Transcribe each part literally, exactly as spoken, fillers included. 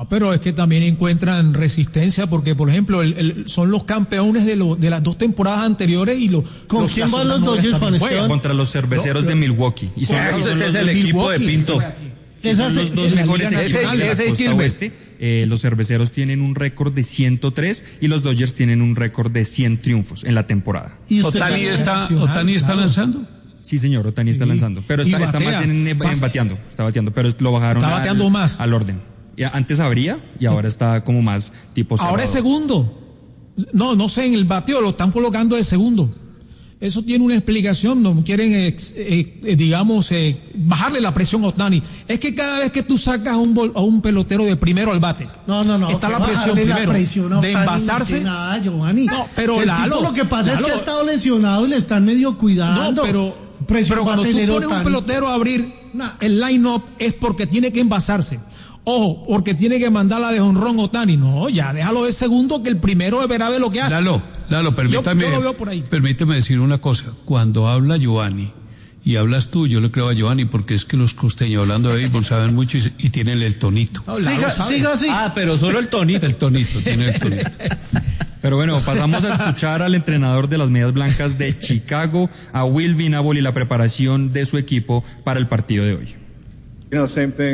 pero es que también encuentran resistencia porque, por ejemplo, el, el, son los campeones de, lo, de las dos temporadas anteriores y lo, ¿con los quién van los Dodgers, Juan Esteban? Contra los cerveceros no, de Milwaukee. Y son, pues, ese es el equipo Milwaukee, de Pinto. Son los dos mejores equipos de la costa oeste. Eh, los cerveceros tienen un récord de ciento tres y los Dodgers tienen un récord de cien triunfos en la temporada. ¿Y Otani está, Otani está claro. lanzando? Sí, señor, Otani está lanzando, pero está, está más en, en bateando, está bateando, pero lo bajaron está bateando al, más. al orden. Antes abría y ahora está como más tipo cerrado. Ahora es segundo. No, no sé, en el bateo lo están colocando de segundo. Eso tiene una explicación, no quieren, eh, eh, digamos, eh, bajarle la presión a Otani. Es que cada vez que tú sacas a un, bol, a un pelotero de primero al bate, no, no, no, está la presión primero la presión de envasarse. Nada, Giovanni. No, pero el Lalo, tipo lo que pasa Lalo, es que ha estado lesionado y le están medio cuidando. No, pero, pero cuando tú pones Otani. un pelotero a abrir nah. el line-up es porque tiene que envasarse. Ojo, porque tiene que mandarla de jonrón Otani. No, ya, déjalo de segundo que el primero verá ver lo que hace. Lalo, Lalo, permítame, yo, yo lo veo por ahí. permíteme decir una cosa. Cuando habla Giovanni y hablas tú, yo le creo a Giovanni porque es que los costeños hablando de béisbol saben mucho y, y tienen el tonito. No, siga, siga así. Ah, pero solo el tonito. El tonito, tiene el tonito. Pero bueno, pasamos a escuchar al entrenador de las Medias Blancas de Chicago, a Will Venable, y la preparación de su equipo para el partido de hoy. Nos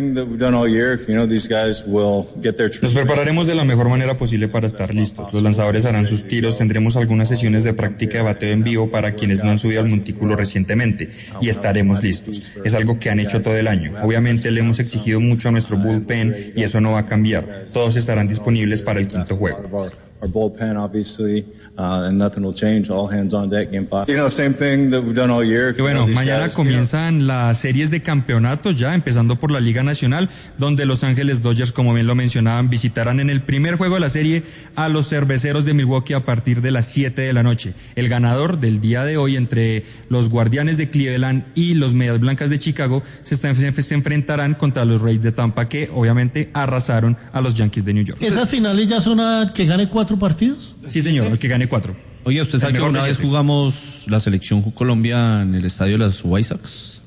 prepararemos de la mejor manera posible para estar listos. Los lanzadores harán sus tiros, tendremos algunas sesiones de práctica de bateo en vivo para quienes no han subido al montículo recientemente y estaremos listos. Es algo que han hecho todo el año. Obviamente le hemos exigido mucho a nuestro bullpen y eso no va a cambiar. Todos estarán disponibles para el quinto juego. Our bullpen, obviously, uh, and nothing will change. All hands on deck, game five. You know, same thing that we've done all year. Y bueno, mañana comienzan las series de campeonato ya, empezando por la Liga Nacional, donde Los Ángeles Dodgers, como bien lo mencionaban, visitarán en el primer juego de la serie a los Cerveceros de Milwaukee a partir de las siete de la noche. El ganador del día de hoy entre los Guardianes de Cleveland y los Medias Blancas de Chicago se, están, se enfrentarán contra los Rays de Tampa, que obviamente arrasaron a los Yankees de New York. ¿Esas finales ya son a que gane cuatro partidos? Sí, señor, el que gane cuatro. Oye, ¿usted sabe que una vez jugamos la selección Colombia en el estadio de las White Sox?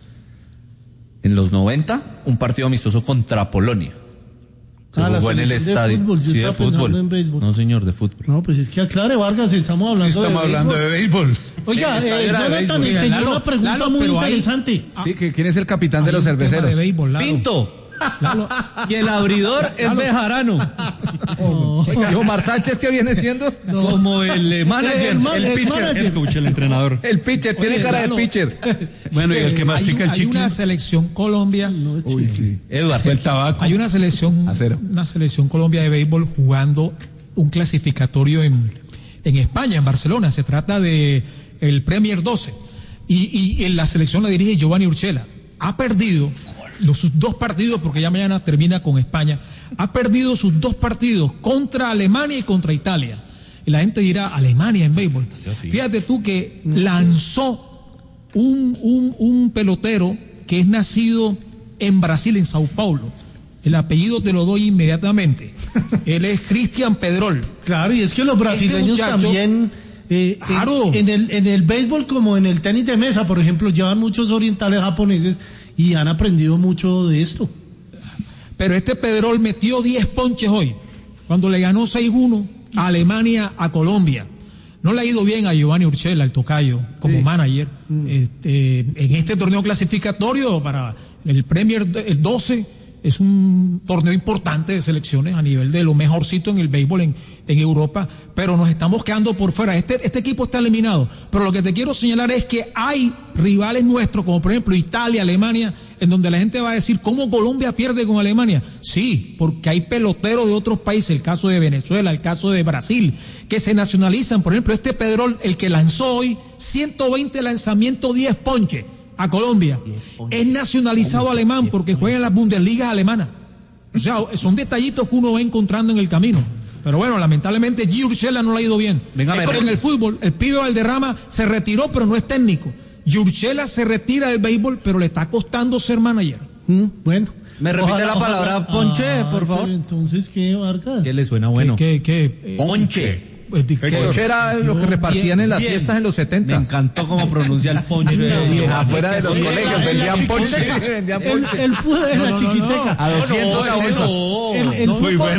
En los noventa, un partido amistoso contra Polonia. Se ah, jugó en el estadio. De fútbol. Yo sí, de fútbol. En béisbol. No, señor, de fútbol. No, pues es que aclare, Vargas, estamos hablando estamos de hablando béisbol. de béisbol. Oiga, eh, Jonathan, tenía una pregunta Lalo, muy interesante. Ahí, sí, que ¿quién es el capitán de los cerveceros? De béisbol, Pinto. Lalo. Y el abridor es Bejarano. Oh. ¿Y Omar Sánchez qué viene siendo? No. Como el eh, manager, el, el, el pitcher, manager. el coach, el entrenador. El pitcher, tiene Oye, cara Lalo, de pitcher. Bueno, y el que mastica el hay chicle. Hay una selección Colombia. No, Uy, sí. Eduardo. El tabaco. Hay una selección, Acero. una selección Colombia de béisbol jugando un clasificatorio en, en España, en Barcelona. Se trata de el Premier doce. Y, y en la selección la dirige Giovanni Urshela. Ha perdido los, sus dos partidos, porque ya mañana termina con España, ha perdido sus dos partidos contra Alemania y contra Italia. Y la gente dirá, Alemania en béisbol. Fíjate tú que lanzó un, un, un pelotero que es nacido en Brasil, en Sao Paulo. El apellido te lo doy inmediatamente. Él es Cristian Pedrol. Claro, y es que los brasileños este muchacho, también... Eh, claro. en, en, el, en el béisbol como en el tenis de mesa, por ejemplo, llevan muchos orientales japoneses y han aprendido mucho de esto. Pero este Pedrol metió diez ponches hoy, cuando le ganó seis uno a Alemania, a Colombia. No le ha ido bien a Giovanni Urshela, el tocayo, como sí. manager, mm. este, en este torneo clasificatorio para el Premier el doce. Es un torneo importante de selecciones a nivel de lo mejorcito en el béisbol en, en Europa, pero nos estamos quedando por fuera. Este, este equipo está eliminado, pero lo que te quiero señalar es que hay rivales nuestros, como por ejemplo Italia, Alemania, en donde la gente va a decir, ¿cómo Colombia pierde con Alemania? Sí, porque hay peloteros de otros países, el caso de Venezuela, el caso de Brasil, que se nacionalizan. Por ejemplo, este Pedrol, el que lanzó hoy ciento veinte lanzamientos, diez ponches a Colombia, es nacionalizado alemán porque juega en las Bundesligas alemanas. O sea, son detallitos que uno va encontrando en el camino. Pero bueno, lamentablemente G. Urshela no le ha ido bien. Venga, es como en el fútbol, el pibe Valderrama se retiró pero no es técnico. G. Urshela se retira del béisbol pero le está costando ser manager. Mm, bueno. ¿Me repite ojalá, la palabra ojalá, ponche, ah, por favor? Pero entonces, ¿qué, Vargas? ¿Qué le suena bueno? ¿Qué, qué, qué? Ponche. Pues, el ponche era lo que repartían bien, en las bien. fiestas en los setenta. Me encantó cómo pronuncia el ponche. Afuera de los sí, colegios vendían ponche. El, el fútbol de no, la no, chiquiteca. No, no. A doscientos no, la bolsa. No, el, el Muy bueno.